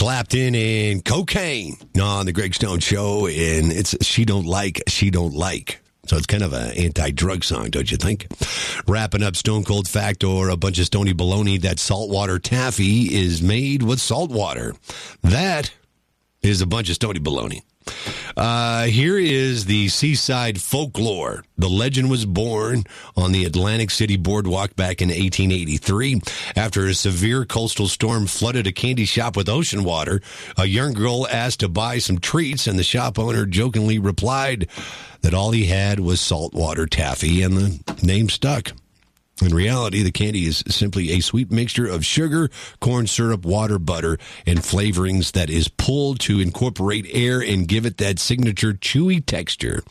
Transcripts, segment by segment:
Clapton and Cocaine on the Greg Stone Show, and it's She Don't Like. So it's kind of an anti-drug song, don't you think? Wrapping up Stone Cold Fact or a bunch of stony baloney that saltwater taffy is made with salt water. That is a bunch of stony baloney. Here is the seaside folklore. The legend was born on the Atlantic City boardwalk back in 1883. After a severe coastal storm flooded a candy shop with ocean water, a young girl asked to buy some treats, and the shop owner jokingly replied that all he had was saltwater taffy, and the name stuck. In reality, the candy is simply a sweet mixture of sugar, corn syrup, water, butter, and flavorings that is pulled to incorporate air and give it that signature chewy texture.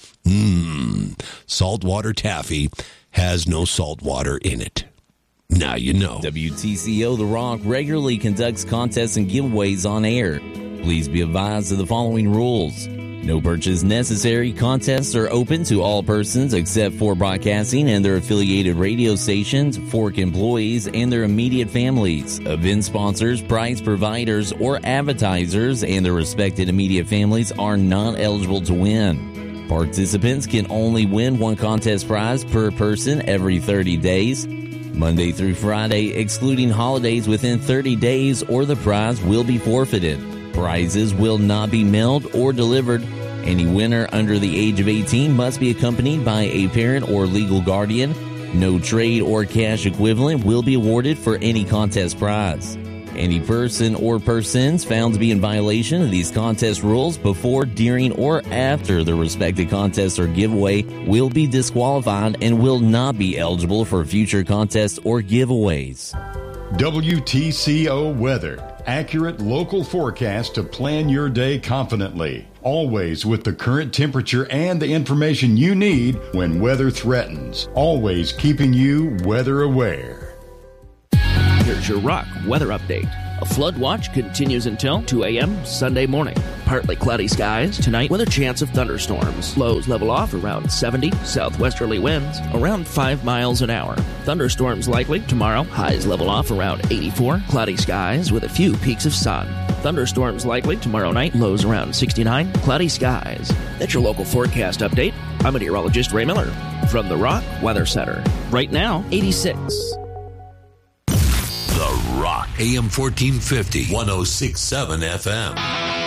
Saltwater taffy has no salt water in it. Now you know. WTCO The Rock regularly conducts contests and giveaways on air. Please be advised of the following rules. No purchase necessary. Contests are open to all persons except for broadcasting and their affiliated radio stations, Fork employees, and their immediate families. Event sponsors, prize providers, or advertisers and their respected immediate families are not eligible to win. Participants can only win one contest prize per person every 30 days, Monday through Friday, excluding holidays within 30 days, or the prize will be forfeited. Prizes will not be mailed or delivered. Any winner under the age of 18 must be accompanied by a parent or legal guardian. No trade or cash equivalent will be awarded for any contest prize. Any person or persons found to be in violation of these contest rules before, during, or after the respective contest or giveaway will be disqualified and will not be eligible for future contests or giveaways. WTCO Weather. Accurate local forecast to plan your day confidently. Always with the current temperature and the information you need when weather threatens. Always keeping you weather aware. Here's your Rock weather update. A flood watch continues until 2 a.m. Sunday morning. Partly cloudy skies tonight with a chance of thunderstorms. Lows level off around 70. Southwesterly winds around 5 miles an hour. Thunderstorms likely tomorrow. Highs level off around 84. Cloudy skies with a few peaks of sun. Thunderstorms likely tomorrow night. Lows around 69. Cloudy skies. That's your local forecast update. I'm meteorologist Ray Miller from the Rock Weather Center. Right now, 86. The Rock, AM 1450, 106.7 FM.